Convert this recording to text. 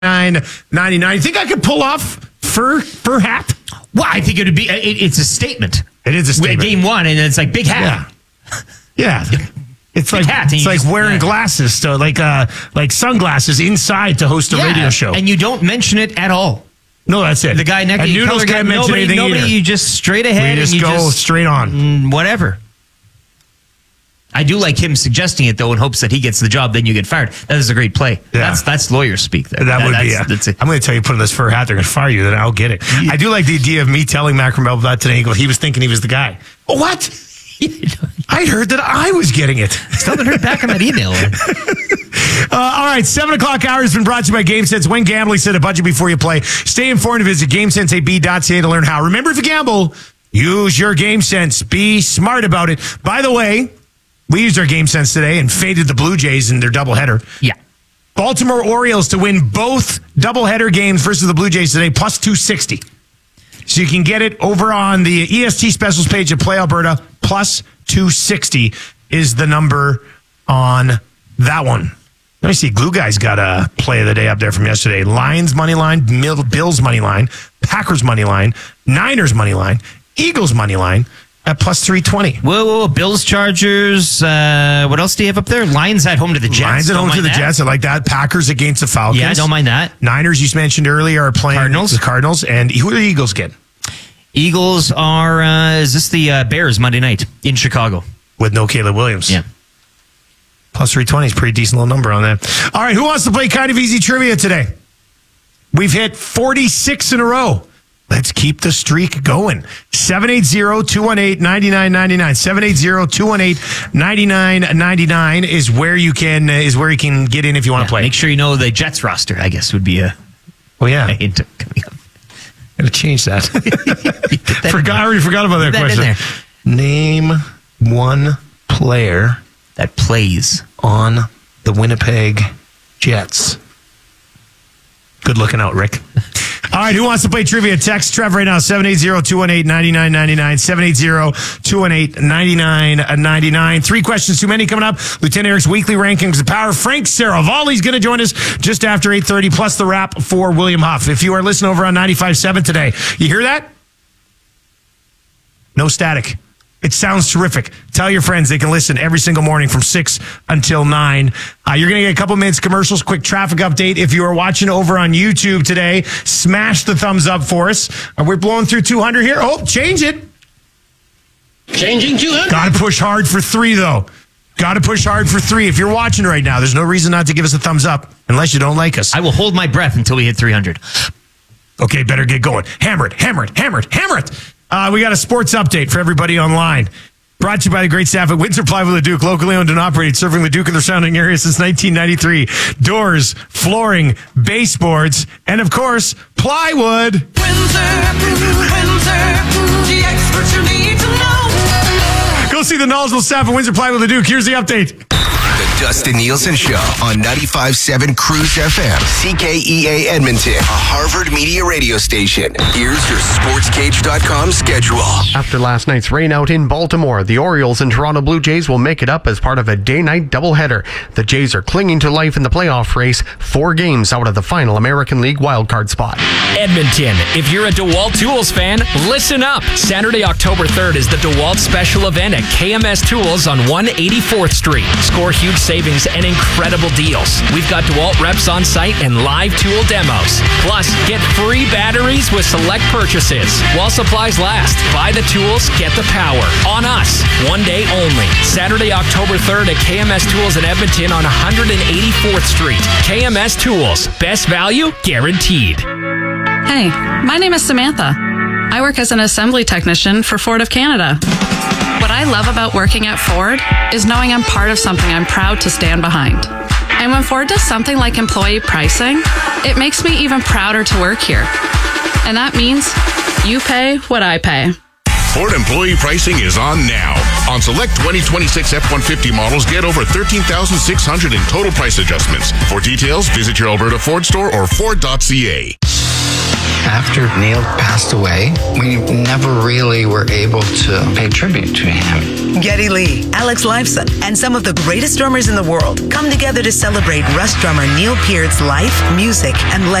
$99.99. You think I could pull off fur hat? Well, I think it would be. It's a statement. It is a statement. Game one, and it's like big hat. Yeah. It's like hat, it's like wearing glasses, so like sunglasses inside to host a radio show, and you don't mention it at all. No, that's it. The guy next to you, Noodles can't mention anything either. You just straight ahead. You just go straight on. Whatever. I do like him suggesting it though, in hopes that he gets the job. Then you get fired. That is a great play. Yeah. That's lawyer speak. There. That would be. I'm going to tell you, put on this fur hat, they're going to fire you. Then I'll get it. Yeah. I do like the idea of me telling Matt Cromwell about today. He was thinking he was the guy. What? I heard that I was getting it. Still haven't heard back on that email. All right, 7 o'clock hour has been brought to you by GameSense. When gambling, set a budget before you play. Stay informed and visit GameSenseAB.ca to learn how. Remember, if you gamble, use your GameSense. Be smart about it. By the way, we used our GameSense today and faded the Blue Jays in their doubleheader. Yeah. Baltimore Orioles to win both doubleheader games versus the Blue Jays today, plus 260. So you can get it over on the EST specials page at Play Alberta. Plus 260 is the number on that one. Let me see. Glue Guy's got a play of the day up there from yesterday. Lions money line, Bills money line, Packers money line, Niners money line, Eagles money line at plus 320. Whoa. Bills, Chargers. What else do you have up there? Lions at home to the Jets. Lions at home to the Jets. I like that. Packers against the Falcons. Yeah, I don't mind that. Niners, you mentioned earlier, are playing the Cardinals. And who do the Eagles get? Eagles are, is this the Bears Monday night in Chicago? With no Caleb Williams. Yeah. Plus 320 is a pretty decent little number on that. All right, who wants to play Kind of Easy Trivia today? We've hit 46 in a row. Let's keep the streak going. 780-218-9999. 780-218-9999 is where you can get in if you want to play. Make sure you know the Jets roster, I guess, would be a hint coming up. I'm going to change that. I already forgot about that question. Name one player that plays on the Winnipeg Jets. Good looking out, Rick. All right, who wants to play trivia? Text Trev right now, 780-218-9999, 780-218-9999. 3 questions too many coming up. Lieutenant Eric's weekly rankings of power. Frank Saravalli's going to join us just after 8:30, plus the wrap for William Huff. If you are listening over on 95.7 today, you hear that? No static. It sounds terrific. Tell your friends they can listen every single morning from 6 until 9. You're going to get a couple minutes commercials, quick traffic update. If you are watching over on YouTube today, smash the thumbs up for us. We're blowing through 200 here. Oh, change it. Changing 200. Got to push hard for 3, though. Got to push hard for 3. If you're watching right now, there's no reason not to give us a thumbs up unless you don't like us. I will hold my breath until we hit 300. Okay, better get going. Hammer it. We got a sports update for everybody online. Brought to you by the great staff at Windsor Plywood Leduc, locally owned and operated, serving Leduc and the surrounding area since 1993. Doors, flooring, baseboards, and of course, plywood. Windsor, the experts you need to know. Go see the knowledgeable staff at Windsor Plywood Leduc. Here's the update. The Dustin Nielsen Show on 95.7 Cruise FM, CKEA Edmonton, a Harvard Media radio station. Here's your SportsCage.com schedule. After last night's rainout in Baltimore, the Orioles and Toronto Blue Jays will make it up as part of a day-night doubleheader. The Jays are clinging to life in the playoff race, 4 games out of the final American League wildcard spot. Edmonton, if you're a DeWalt Tools fan, listen up. Saturday, October 3rd is the DeWalt special event at KMS Tools on 184th Street. Score huge savings and incredible deals. We've got DeWalt reps on site and live tool demos. Plus, get free batteries with select purchases. While supplies last, buy the tools, get the power. On us, one day only. Saturday, October 3rd at KMS Tools in Edmonton on 184th Street. KMS Tools, best value guaranteed. Hey, my name is Samantha. I work as an assembly technician for Ford of Canada. What I love about working at Ford is knowing I'm part of something I'm proud to stand behind. And when Ford does something like employee pricing, it makes me even prouder to work here. And that means you pay what I pay. Ford employee pricing is on now. On select 2026 F-150 models, get over $13,600 in total price adjustments. For details, visit your Alberta Ford store or Ford.ca. After Neil passed away, we never really were able to pay tribute to him. Geddy Lee, Alex Lifeson, and some of the greatest drummers in the world come together to celebrate Rush drummer Neil Peart's life, music, and legacy.